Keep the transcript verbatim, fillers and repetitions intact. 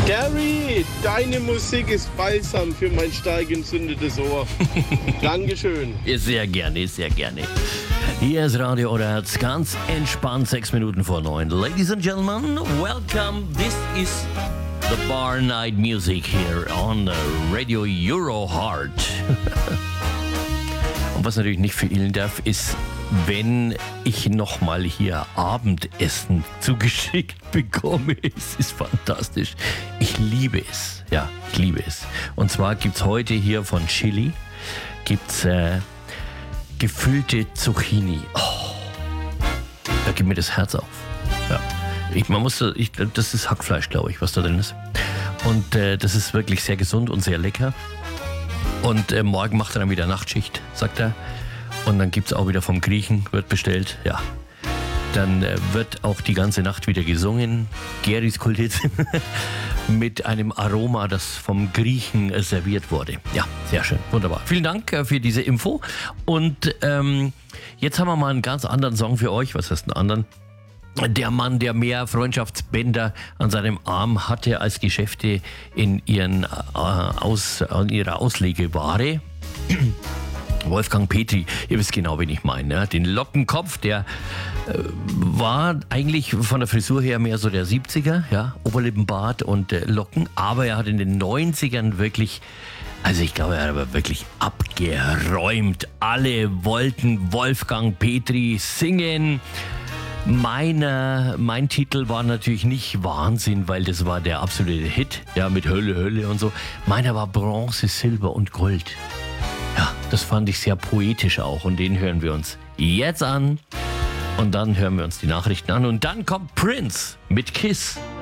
Gary, deine Musik ist Balsam für mein stark entzündetes Ohr. Dankeschön. Sehr gerne, sehr gerne. Hier ist Radio Oderherz, ganz entspannt, sechs Minuten vor neun. Ladies and Gentlemen, welcome. This is the Bar Night Music here on Radio Euro Heart. Und was natürlich nicht fehlen darf, ist, wenn ich nochmal hier Abendessen zugeschickt bekomme. Es ist fantastisch. Ich liebe es. Ja, ich liebe es. Und zwar gibt es heute hier von Chili gibt's, äh, gefüllte Zucchini. Oh, da geht mir das Herz auf. Ja. Ich, man muss, ich, das ist Hackfleisch, glaube ich, was da drin ist. Und äh, das ist wirklich sehr gesund und sehr lecker. Und äh, morgen macht er dann wieder Nachtschicht, sagt er. Und dann gibt es auch wieder vom Griechen, wird bestellt, ja. Dann äh, wird auch die ganze Nacht wieder gesungen. Gerys Kultit mit einem Aroma, das vom Griechen äh, serviert wurde. Ja, sehr schön, wunderbar. Vielen Dank äh, für diese Info. Und ähm, jetzt haben wir mal einen ganz anderen Song für euch. Was heißt einen anderen? Der Mann, der mehr Freundschaftsbänder an seinem Arm hatte als Geschäfte in, ihren, äh, aus, in ihrer Auslegeware. Wolfgang Petri, ihr wisst genau, wen ich meine. Ne? Den Lockenkopf, der äh, war eigentlich von der Frisur her mehr so der siebziger, ja, Oberlippenbart und äh, Locken, aber er hat in den neunzigern wirklich, also ich glaube, er hat aber wirklich abgeräumt. Alle wollten Wolfgang Petri singen. Meiner, mein Titel war natürlich nicht Wahnsinn, weil das war der absolute Hit, ja, mit Hölle, Hölle und so. Meiner war Bronze, Silber und Gold. Ja, das fand ich sehr poetisch auch und den hören wir uns jetzt an und dann hören wir uns die Nachrichten an und dann kommt Prince mit Kiss.